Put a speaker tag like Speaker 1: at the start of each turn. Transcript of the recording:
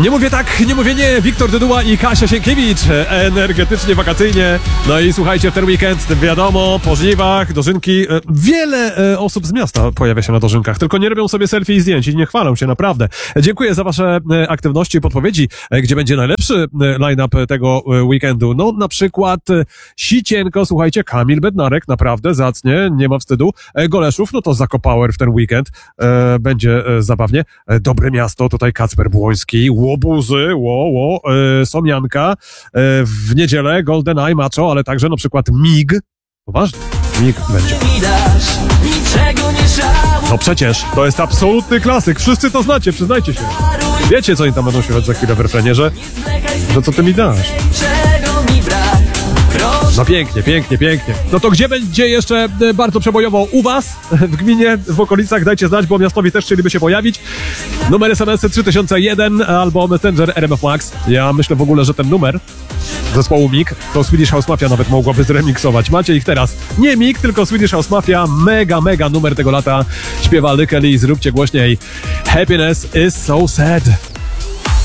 Speaker 1: Nie mówię tak, nie mówię nie. Wiktor Dyduła i Kasia Sienkiewicz. Energetycznie, wakacyjnie. No i słuchajcie, w ten weekend, wiadomo, po żniwach, dożynki. Wiele osób z miasta pojawia się na dożynkach, tylko nie robią sobie selfie i zdjęć i nie chwalą się, naprawdę. Dziękuję za wasze aktywności i podpowiedzi, gdzie będzie najlepszy line-up tego weekendu. No, na przykład Sicienko, słuchajcie, Kamil Bednarek, naprawdę zacnie, nie ma wstydu. Goleszów, no to Zakopower w ten weekend. Będzie zabawnie. Dobre Miasto, tutaj Kacper Błoński, Łobuzy, Somianka, w niedzielę GoldenEye, Macho, ale także na przykład MIG. Poważnie, MIG będzie. No przecież, to jest absolutny klasyk, wszyscy to znacie, przyznajcie się. Wiecie, co oni tam będą śpiewać za chwilę w refrenie, że co ty mi dasz? No pięknie, pięknie, pięknie. No to gdzie będzie jeszcze bardzo przebojowo u was w gminie, w okolicach? Dajcie znać, bo miastowi też chcieliby się pojawić. Numer SMS 3001 albo Messenger RMF Max. Ja myślę w ogóle, że ten numer zespołu MIG to Swedish House Mafia nawet mogłaby zremiksować. Macie ich teraz. Nie MIG, tylko Swedish House Mafia. Mega numer tego lata. Śpiewa Lykeli, zróbcie głośniej. Happiness is so sad.